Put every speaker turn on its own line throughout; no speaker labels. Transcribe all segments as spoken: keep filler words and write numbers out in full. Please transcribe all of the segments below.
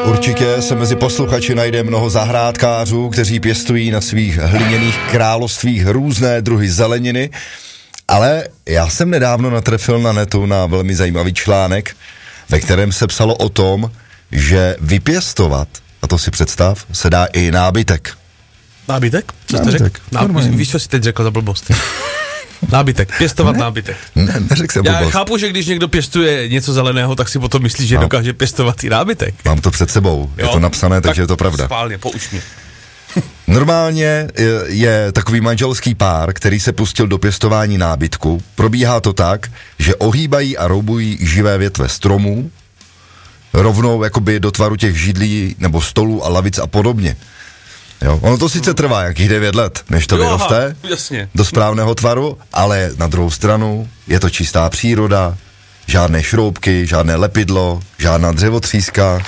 Určitě se mezi posluchači najde mnoho zahrádkářů, kteří pěstují na svých hliněných královstvích různé druhy zeleniny, ale já jsem nedávno natrefil na netu na velmi zajímavý článek, ve kterém se psalo o tom, že vypěstovat, a to si představ, se dá i nábytek.
Nábytek? Co jste řekl? Nábytek. Víš, co jsi teď řekl za blbost? Nábytek, pěstovat ne, nábytek.
Ne, neřekl jsem blbost.
Já chápu, že když někdo pěstuje něco zeleného, tak si potom myslí, že no. dokáže pěstovat i nábytek.
Mám to před sebou, jo? Je to napsané, takže tak je to pravda.
Spálně, pouč mě.
Normálně je, je takový manželský pár, který se pustil do pěstování nábytku. Probíhá to tak, že ohýbají a roubují živé větve stromů, rovnou jakoby do tvaru těch židlí nebo stolů a lavic a podobně. Jo, ono to sice trvá jakých devět let, než to jo, vyroste
jasně.
do správného tvaru, ale na druhou stranu je to čistá příroda, žádné šroubky, žádné lepidlo, žádná dřevotříska.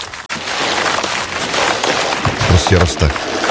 Prostě roste.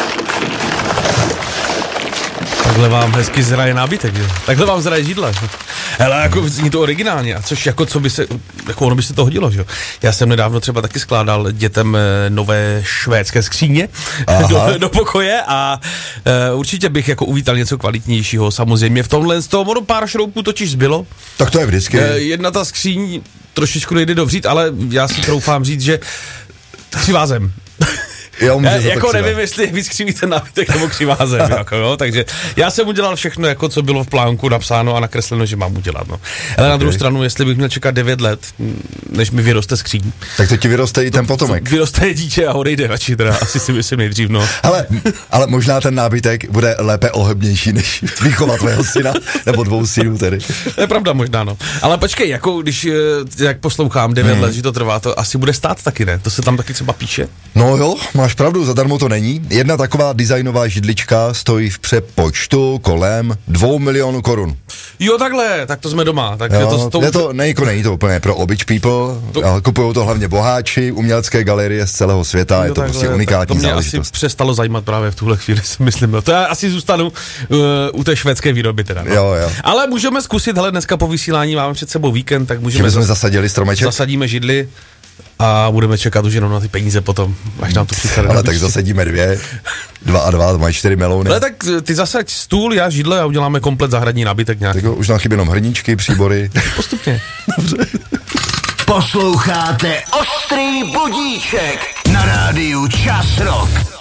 Takhle vám hezky zraje nábytek, jo? Takhle vám zraje židle. Hele, jako zní to originálně, a což jako co by se, jako ono by se to hodilo, že jo. Já jsem nedávno třeba taky skládal dětem nové švédské skříně do, do pokoje a uh, určitě bych jako uvítal něco kvalitnějšího, samozřejmě v tomhle z toho, ono pár šroubků totiž zbylo.
Tak to je vždycky.
Uh, jedna ta skříň trošičku nejde dovřít, ale já si troufám říct, že křivázem.
Jo,
já, jako nevím, jestli víc křivý ten nábytek nebo křivázem, jako, no, takže já jsem udělal všechno, jako co bylo v plánku napsáno a nakresleno, že mám udělat, no. Ale okay. Na druhou stranu, jestli bych měl čekat devět let, než mi vyroste skříň.
Tak to ti vyroste i ten potomek.
Vyroste dítě a odejde radši, teda asi si myslím nejdřív, no.
Ale, ale možná ten nábytek bude lépe ohebnější, než výchova tvého syna, nebo dvou synů tedy.
To je pravda možná, no. Ale počkej, jako když, jak poslouchám devět hmm. let, že to trvá, to asi bude stát taky, ne? To se tam taky třeba píše?
No jo, máš pravdu, zadarmo to není. Jedna taková designová židlička stojí v přepočtu kolem dvou milionů korun.
Jo, takhle, tak to jsme doma. Tak
jo,
to, to,
je to, nej, není to úplně pro obyč people, to, kupujou to hlavně boháči, umělecké galerie z celého světa, jo, je to takhle, prostě unikátní
to mě
záležitost.
Asi přestalo zajímat právě v tuhle chvíli, si myslím. No, to já asi zůstanu uh, u té švédské výroby teda. No.
Jo, jo.
Ale můžeme zkusit, hele, dneska po vysílání máme před sebou víkend, tak můžeme...
Že jsme zas, zasadili stromeček?
Zasadíme židli. A budeme čekat už jenom na ty peníze potom, až nám to přijde.
Ale tak zasadíme dvě, dva a dva, to mají čtyři melouny.
Ale tak ty zasaď stůl, já židle a uděláme komplet zahradní nábytek nějaký.
Tak už nám chybí jenom hrníčky, příbory.
Postupně.
Dobře.
Posloucháte Ostrý budíček na rádiu Čas Rock.